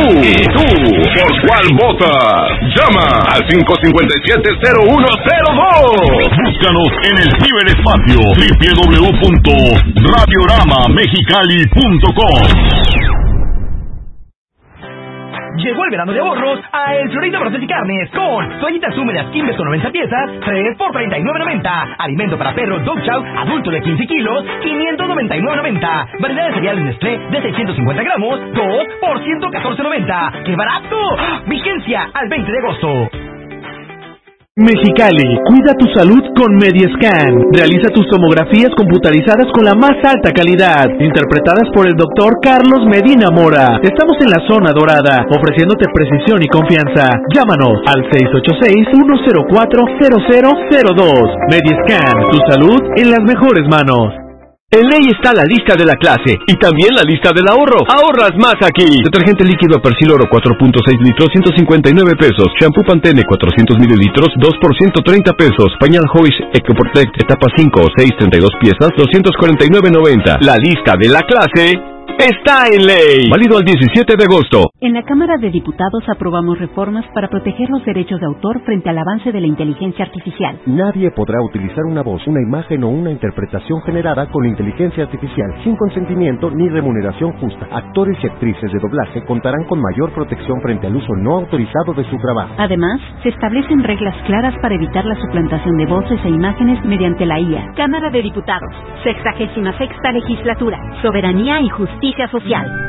¿Por cuál votas? Llama al 557-0102. Búscanos en el ciberespacio www.radioramamexicali.com. Llegó el verano de ahorros a El Florito Brotes y Carnes con toallitas húmedas Kimberson 90 piezas, 3 por $39.90. Alimento para perros Dog Chow adulto de 15 kilos, $599.90. Variedad de cereales Nestlé de 650 gramos, 2 por $114.90. ¡Qué barato! Vigencia al 20 de agosto. Mexicali, cuida tu salud con Mediascan. Realiza tus tomografías computarizadas con la más alta calidad, interpretadas por el doctor Carlos Medina Mora. Estamos en la zona dorada, ofreciéndote precisión y confianza. Llámanos al 686-104-0002. Mediascan, tu salud en las mejores manos. En Ley está la lista de la clase y también la lista del ahorro. Ahorras más aquí. Detergente líquido Persil Oro 4.6 litros, $159. Shampoo Pantene 400 mililitros, 2 por $130. Pañal Hoish EcoProtect etapa 5 o 6, 32 piezas, $249.90. La lista de la clase está en Ley. Válido al 17 de agosto. En la Cámara de Diputados aprobamos reformas para proteger los derechos de autor frente al avance de la inteligencia artificial. Nadie podrá utilizar una voz, una imagen o una interpretación generada con inteligencia artificial sin consentimiento ni remuneración justa. Actores y actrices de doblaje contarán con mayor protección frente al uso no autorizado de su trabajo. Además, se establecen reglas claras para evitar la suplantación de voces e imágenes mediante la IA. Cámara de Diputados, 66ª Legislatura, Soberanía y Justicia Social.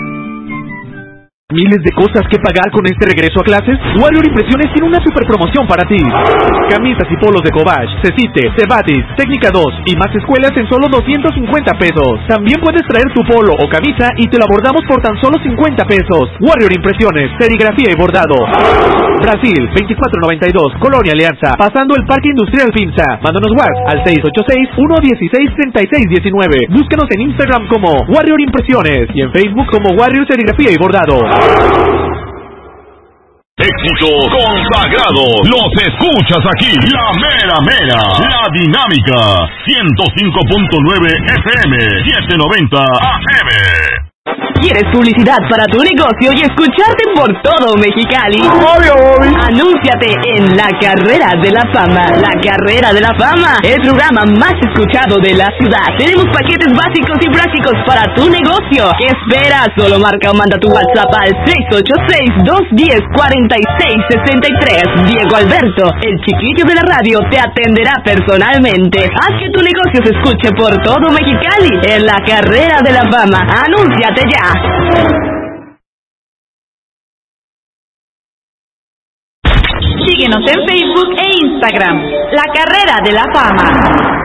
¿Miles de cosas que pagar con este regreso a clases? Warrior Impresiones tiene una super promoción para ti. Camisas y polos de Cobach, Cecite, Cebatis, Técnica 2 y más escuelas en solo $250. También puedes traer tu polo o camisa y te lo bordamos por tan solo $50. Warrior Impresiones, serigrafía y bordado. Brasil, 2492, Colonia Alianza, pasando el Parque Industrial Pinza. Mándanos WhatsApp al 686-116-3619. Búscanos en Instagram como Warrior Impresiones y en Facebook como Warrior Serigrafía y Bordado. Éxito consagrado, los escuchas aquí, la mera mera, la dinámica, 105.9 FM, 790 AM. ¿Quieres publicidad para tu negocio y escucharte por todo Mexicali? Anúnciate en La Carrera de la Fama. La Carrera de la Fama, el programa más escuchado de la ciudad. Tenemos paquetes básicos y prácticos para tu negocio. ¿Qué esperas? Solo marca o manda tu WhatsApp al 686-210-4663. Diego Alberto, el chiquillo de la radio, te atenderá personalmente. Haz que tu negocio se escuche por todo Mexicali en La Carrera de la Fama. Anúnciate ya. Síguenos en Facebook e Instagram. La Carrera de la Fama.